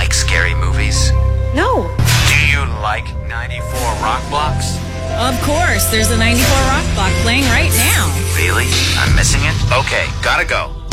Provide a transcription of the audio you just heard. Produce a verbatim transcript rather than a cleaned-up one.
like scary movies? No. Do you like ninety-four Rock Blocks? Of course, there's a ninety-four Rock Block playing right now. Really? I'm missing it? Okay, gotta go.